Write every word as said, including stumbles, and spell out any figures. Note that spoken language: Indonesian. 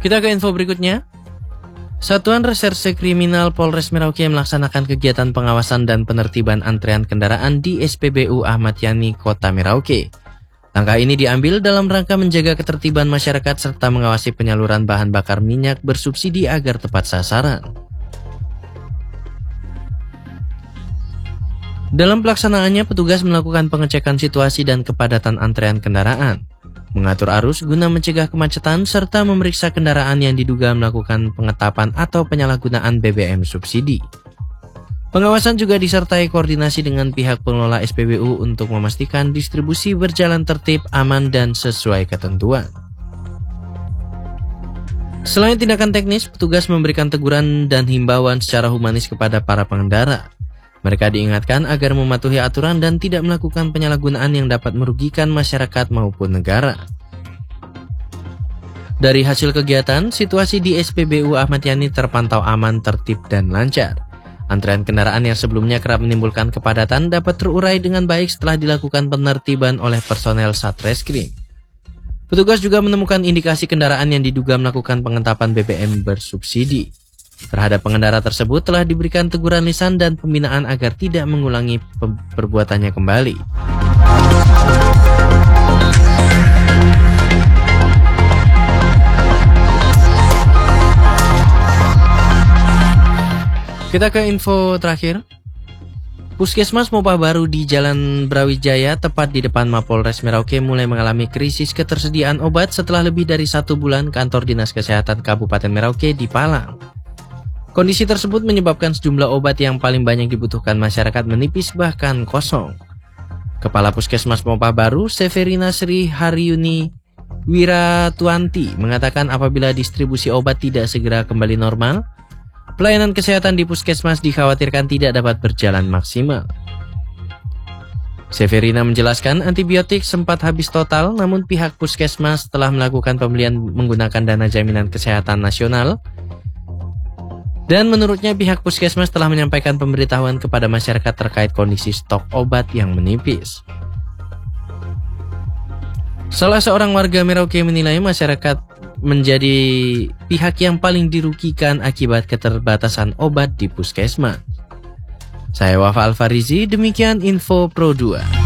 Kita ke info berikutnya. Satuan Reserse Kriminal Polres Merauke melaksanakan kegiatan pengawasan dan penertiban antrean kendaraan di S P B U Ahmad Yani, Kota Merauke. Langkah ini diambil dalam rangka menjaga ketertiban masyarakat serta mengawasi penyaluran bahan bakar minyak bersubsidi agar tepat sasaran. Dalam pelaksanaannya, petugas melakukan pengecekan situasi dan kepadatan antrean kendaraan, mengatur arus guna mencegah kemacetan, serta memeriksa kendaraan yang diduga melakukan pengetapan atau penyalahgunaan B B M subsidi. Pengawasan juga disertai koordinasi dengan pihak pengelola S P B U untuk memastikan distribusi berjalan tertib, aman, dan sesuai ketentuan. Selain tindakan teknis, petugas memberikan teguran dan himbauan secara humanis kepada para pengendara. Mereka diingatkan agar mematuhi aturan dan tidak melakukan penyalahgunaan yang dapat merugikan masyarakat maupun negara. Dari hasil kegiatan, situasi di S P B U Ahmad Yani terpantau aman, tertib, dan lancar. Antrean kendaraan yang sebelumnya kerap menimbulkan kepadatan dapat terurai dengan baik setelah dilakukan penertiban oleh personel Satreskrim. Petugas juga menemukan indikasi kendaraan yang diduga melakukan pengentapan B B M bersubsidi. Terhadap pengendara tersebut telah diberikan teguran lisan dan pembinaan agar tidak mengulangi perbuatannya kembali. Kita ke info terakhir. Puskesmas Mopah Baru di Jalan Brawijaya, tepat di depan Mapolres Merauke, mulai mengalami krisis ketersediaan obat setelah lebih dari satu bulan kantor Dinas Kesehatan Kabupaten Merauke dipalang. Kondisi tersebut menyebabkan sejumlah obat yang paling banyak dibutuhkan masyarakat menipis bahkan kosong. Kepala Puskesmas Mopah Baru, Severina Sri Haryuni Wiratuanti, mengatakan apabila distribusi obat tidak segera kembali normal, pelayanan kesehatan di puskesmas dikhawatirkan tidak dapat berjalan maksimal. Severina menjelaskan antibiotik sempat habis total, namun pihak puskesmas telah melakukan pembelian menggunakan dana jaminan kesehatan nasional. Dan menurutnya pihak puskesmas telah menyampaikan pemberitahuan kepada masyarakat terkait kondisi stok obat yang menipis. Salah seorang warga Merauke menilai masyarakat menjadi pihak yang paling dirugikan akibat keterbatasan obat di puskesmas. Saya Wafa Alfarizi, demikian info Pro dua.